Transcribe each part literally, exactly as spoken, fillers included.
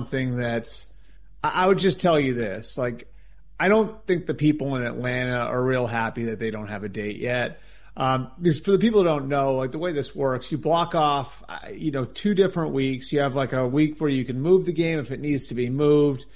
something that's, I would just tell you this, like, I don't think the people in Atlanta are real happy that they don't have a date yet. Um, because for the people who don't know, like the way this works, you block off, uh, you know, two different weeks. You have like a week where you can move the game if it needs to be moved.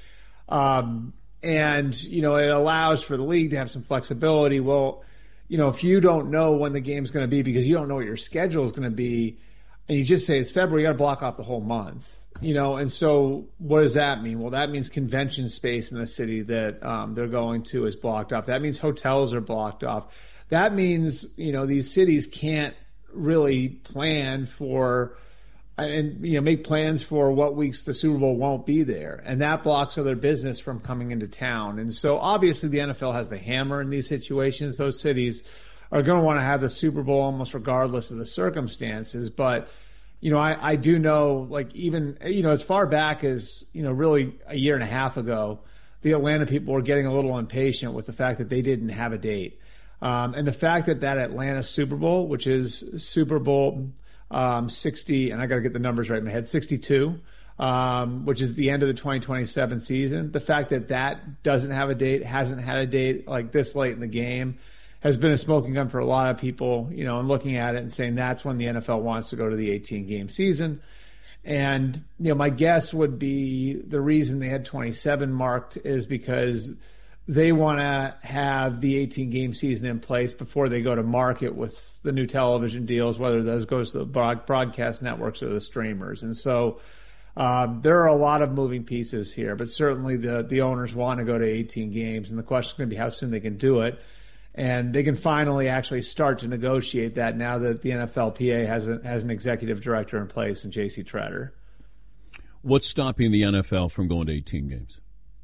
Um, and, you know, it allows for the league to have some flexibility. Well, you know, if you don't know when the game's going to be because you don't know what your schedule is going to be, and you just say it's February, you got to block off the whole month. You know, and so what does that mean? Well, that means convention space in the city that um, they're going to is blocked off. That means hotels are blocked off. That means, you know, these cities can't really plan for and, you know, make plans for what weeks the Super Bowl won't be there. And that blocks other business from coming into town. And so obviously the N F L has the hammer in these situations. Those cities are going to want to have the Super Bowl almost regardless of the circumstances. But You know, I, I do know, like, even, you know, as far back as, you know, really a year and a half ago, the Atlanta people were getting a little impatient with the fact that they didn't have a date. Um, and the fact that that Atlanta Super Bowl, which is Super Bowl um, sixty, and I got to get the numbers right in my head, sixty-two, um, which is the end of the twenty twenty-seven season, the fact that that doesn't have a date, hasn't had a date like this late in the game, has been a smoking gun for a lot of people, you know, and looking at it and saying that's when the N F L wants to go to the eighteen-game season. And, you know, my guess would be the reason they had twenty-seven marked is because they want to have the eighteen-game season in place before they go to market with the new television deals, whether those goes to the broadcast networks or the streamers. And so um, there are a lot of moving pieces here, but certainly the, the owners want to go to eighteen games, and the question is going to be how soon they can do it. And they can finally actually start to negotiate that now that the N F L P A has a, has an executive director in place in J C Tretter. What's stopping the N F L from going to eighteen games?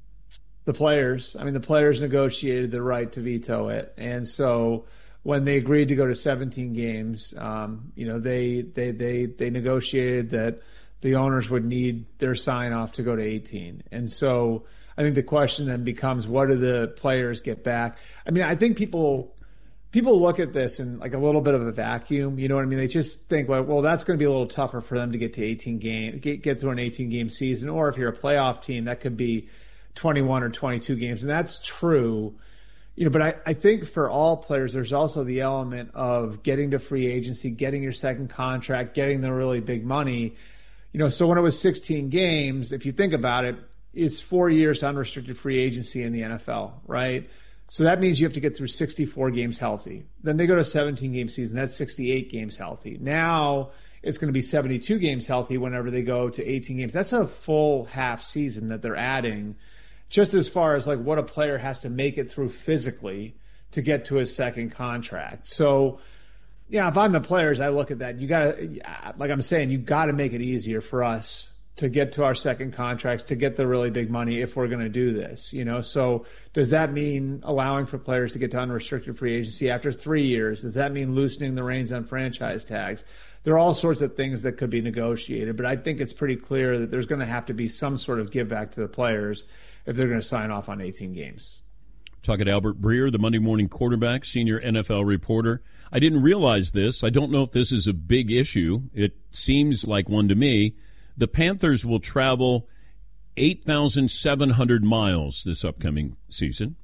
The players. I mean, the players negotiated the right to veto it. And so when they agreed to go to seventeen games, um, you know, they, they, they, they negotiated that the owners would need their sign-off to go to eighteen. And so I think the question then becomes, what do the players get back? I mean, I think people people look at this in like a little bit of a vacuum. You know what I mean? They just think, well, well that's going to be a little tougher for them to get to eighteen game, get, get through an eighteen-game season. Or if you're a playoff team, that could be twenty-one or twenty-two games. And that's true. You know, but I, I think for all players, there's also the element of getting to free agency, getting your second contract, getting the really big money. You know, so when it was sixteen games, if you think about it, it's four years to unrestricted free agency in the N F L, right? So that means you have to get through sixty-four games healthy. Then they go to seventeen-game season. That's sixty-eight games healthy. Now it's going to be seventy-two games healthy whenever they go to eighteen games. That's a full half season that they're adding, just as far as like what a player has to make it through physically to get to his second contract. So, yeah, if I'm the players, I look at that. You got to, like I'm saying, you got to make it easier for us to get to our second contracts, to get the really big money if we're going to do this, you know? So does that mean allowing for players to get to unrestricted free agency after three years? Does that mean loosening the reins on franchise tags? There are all sorts of things that could be negotiated, but I think it's pretty clear that there's going to have to be some sort of give back to the players if they're going to sign off on eighteen games. Talking to Albert Breer, the Monday Morning Quarterback, senior N F L reporter. I didn't realize this. I don't know if this is a big issue. It seems like one to me. The Panthers will travel eight thousand seven hundred miles this upcoming season.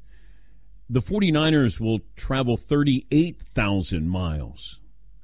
The 49ers will travel thirty-eight thousand miles.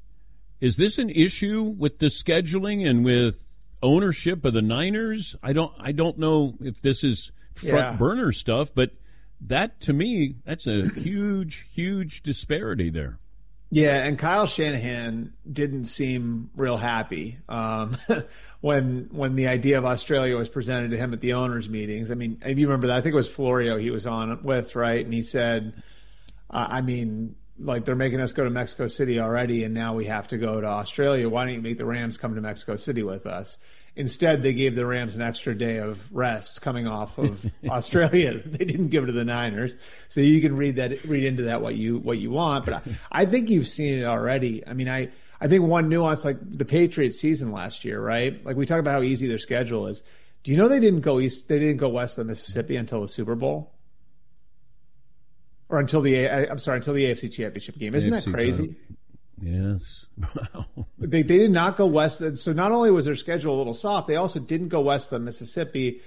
Is this an issue with the scheduling and with ownership of the Niners? I don't I don't know if this is front yeah. burner stuff, but that, to me, that's a huge, huge disparity there. Yeah, and Kyle Shanahan didn't seem real happy um, when when the idea of Australia was presented to him at the owners' meetings. I mean, if you remember that, I think it was Florio he was on with, right? And he said, uh, I mean, like they're making us go to Mexico City already, and now we have to go to Australia. Why don't you make the Rams come to Mexico City with us? Instead, they gave the Rams an extra day of rest coming off of Australia. They didn't give it to the Niners, so you can read that, read into that what you what you want. But I, I think you've seen it already. I mean, I I think one nuance, like the Patriots season last year, right? Like we talk about how easy their schedule is. Do you know they didn't go east? They didn't go west of the Mississippi until the Super Bowl, or until the I'm sorry, until the A F C Championship game. Isn't A F C that crazy? Title. Yes. Wow. They, they did not go west. So not only was their schedule a little soft, they also didn't go west of the Mississippi